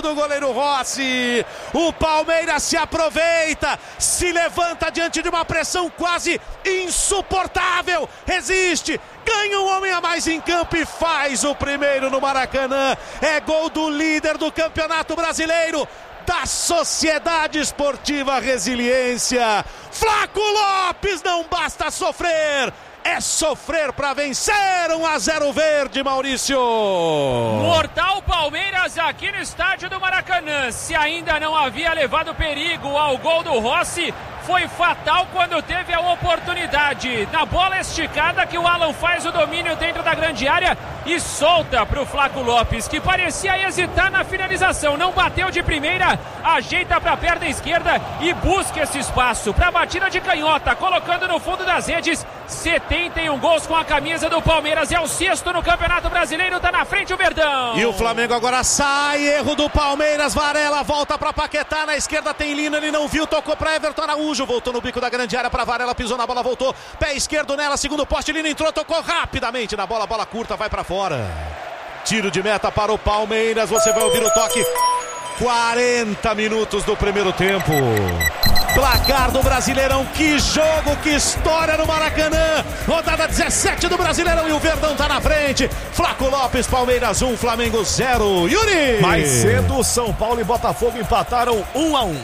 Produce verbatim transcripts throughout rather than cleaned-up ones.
do goleiro Rossi. O Palmeiras se aproveita, se levanta diante de uma pressão quase insuportável, resiste, ganha um homem a mais em campo e faz o primeiro no Maracanã. É gol do líder do Campeonato Brasileiro, da Sociedade Esportiva Resiliência. Flaco Lopes, não basta sofrer, é sofrer para vencer. Um a zero verde, Maurício. Mortal Palmeiras aqui no estádio do Maracanã. Se ainda não havia levado perigo ao gol do Rossi, foi fatal quando teve a oportunidade. Na bola esticada que o Alan faz o domínio dentro da grande área e solta para o Flaco Lopes, que parecia hesitar na finalização. Não bateu de primeira, ajeita para a perna esquerda e busca esse espaço para a batida de canhota, colocando no fundo das redes. setenta e um gols com a camisa do Palmeiras, é o sexto no Campeonato Brasileiro, tá na frente o Verdão. E o Flamengo agora sai, erro do Palmeiras. Varela volta para Paquetá, na esquerda tem Lino, ele não viu, tocou para Everton Araújo, voltou no bico da grande área para Varela, pisou na bola, voltou, pé esquerdo nela, segundo poste, Lino entrou, tocou rapidamente na bola, bola curta, vai para fora. Tiro de meta para o Palmeiras, você vai ouvir o toque. quarenta minutos do primeiro tempo. Placar do Brasileirão, que jogo, que história no Maracanã. Rodada dezessete do Brasileirão e o Verdão tá na frente. Flaco Lopes, Palmeiras um, Flamengo zero. Yuri! Mais cedo, São Paulo e Botafogo empataram um a um.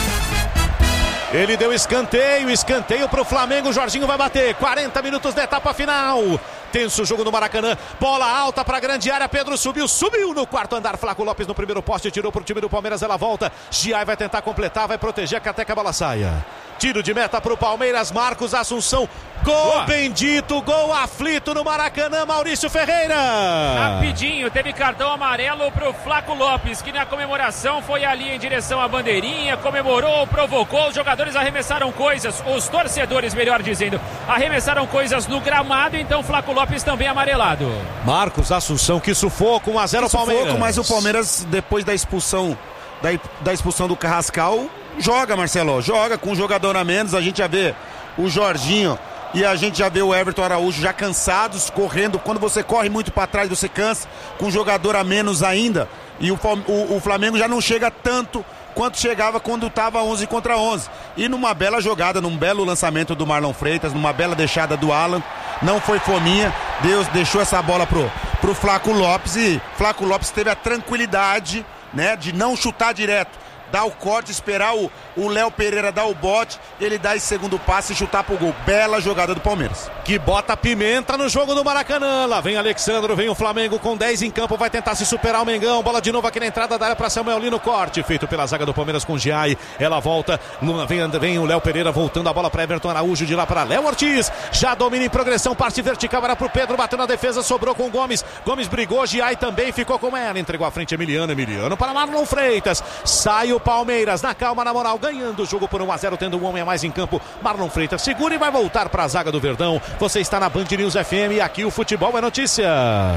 Ele deu escanteio, escanteio pro Flamengo, Jorginho vai bater. quarenta minutos da etapa final. Tenso o jogo no Maracanã, bola alta pra grande área, Pedro subiu, subiu no quarto andar, Flaco Lopes no primeiro poste, tirou pro time do Palmeiras, ela volta, Giai vai tentar completar, vai proteger até que a bola saia. Tiro de meta pro Palmeiras, Marcos Assunção, gol Boa. Bendito, gol aflito no Maracanã, Maurício Ferreira. Rapidinho, teve cartão amarelo pro Flaco Lopes, que na comemoração foi ali em direção à bandeirinha, comemorou, provocou, os jogadores arremessaram coisas, os torcedores, melhor dizendo, arremessaram coisas no gramado, então Flaco Lopes também amarelado. Marcos Assunção, que sufoco, um a zero Palmeiras. Sufoco, mas o Palmeiras, depois da expulsão, da, da expulsão do Carrascal, joga, Marcelo, joga com um jogador a menos. A gente já vê o Jorginho e a gente já vê o Everton Araújo já cansados, correndo. Quando você corre muito para trás, você cansa, com um jogador a menos ainda. E o, o, o Flamengo já não chega tanto quanto chegava quando estava onze contra onze. E numa bela jogada, num belo lançamento do Marlon Freitas, numa bela deixada do Alan, não foi fominha, Deus deixou essa bola pro, pro Flaco Lopes, e Flaco Lopes teve a tranquilidade, né, de não chutar direto, dar o corte, esperar o Léo Pereira dar o bote, ele dá esse segundo passe e chutar pro gol. Bela jogada do Palmeiras. Que bota pimenta no jogo do Maracanã. Lá vem Alexandro, vem o Flamengo com dez em campo, vai tentar se superar o Mengão. Bola de novo aqui na entrada da área para Samuel Lino, corte feito pela zaga do Palmeiras com Giai. Ela volta, vem, vem o Léo Pereira voltando a bola para Everton Araújo, de lá para Léo Ortiz. Já domina em progressão, parte vertical, era pro Pedro, bateu na defesa, sobrou com o Gomes. Gomes brigou, Giai também ficou com ela, entregou à frente Emiliano, Emiliano para Marlon Freitas. Sai o Palmeiras, na calma, na moral, ganhando o jogo por um a zero, tendo um homem a mais em campo. Marlon Freitas segura e vai voltar para a zaga do Verdão. Você está na Band News F M e aqui o futebol é notícia.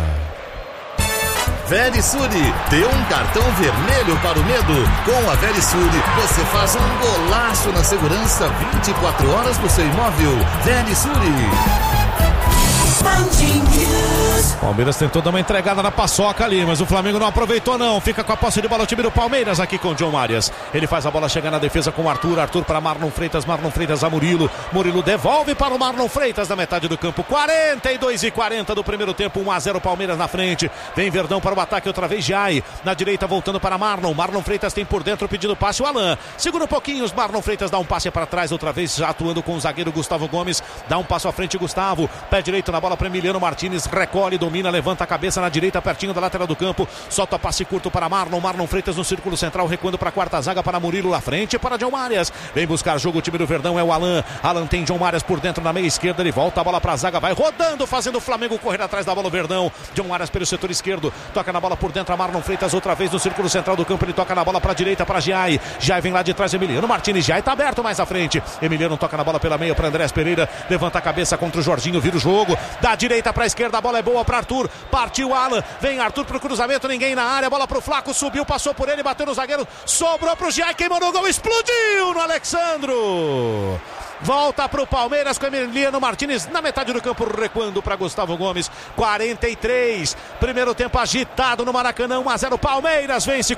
Verisuri, dê um cartão vermelho para o medo. Com a Verisuri, você faz um golaço na segurança vinte e quatro horas do seu imóvel. Verisuri. Palmeiras tentou dar uma entregada na paçoca ali, mas o Flamengo não aproveitou não. Fica com a posse de bola o time do Palmeiras aqui com o John Arias. Ele faz a bola chegar na defesa com o Arthur. Arthur para Marlon Freitas. Marlon Freitas a Murilo. Murilo devolve para o Marlon Freitas na metade do campo. quarenta e dois e quarenta do primeiro tempo. um a zero Palmeiras na frente. Vem Verdão para o ataque outra vez. Giai na direita voltando para Marlon. Marlon Freitas tem por dentro pedindo passe o Alan. Segura um pouquinho. Os Marlon Freitas dá um passe para trás outra vez, já atuando com o zagueiro Gustavo Gomes. Dá um passo à frente Gustavo. Pé direito na bola para Emiliano Martins. Recolhe, domina, levanta a cabeça na direita, pertinho da lateral do campo. Solta passe curto para Marlon. Marlon Freitas no círculo central, recuando para a quarta zaga para Murilo na frente, para John Arias. Vem buscar jogo o time do Verdão, é o Alan. Alan tem John Arias por dentro na meia esquerda. Ele volta a bola para a zaga, vai rodando, fazendo o Flamengo correr atrás da bola. O Verdão. John Arias pelo setor esquerdo. Toca na bola por dentro a Marlon Freitas outra vez no círculo central do campo. Ele toca na bola para a direita para Giai. Giai vem lá de trás, Emiliano Martins. Giai está aberto mais à frente. Emiliano toca na bola pela meia para Andrés Pereira. Levanta a cabeça contra o Jorginho, vira o jogo. Da direita para a esquerda, a bola é boa para Arthur. Partiu Alan. Vem Arthur pro cruzamento, ninguém na área. Bola pro Flaco, subiu, passou por ele, bateu no zagueiro. Sobrou pro Giai, queimou no gol, explodiu no Alexandro. Volta pro Palmeiras com Emiliano Martins na metade do campo, recuando para Gustavo Gomes. quarenta e três. Primeiro tempo agitado no Maracanã. um a zero Palmeiras vence.